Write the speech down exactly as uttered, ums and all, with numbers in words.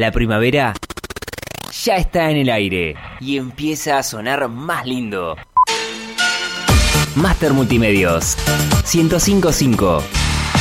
La primavera ya está en el aire y empieza a sonar más lindo. Master Multimedios ciento cinco punto cinco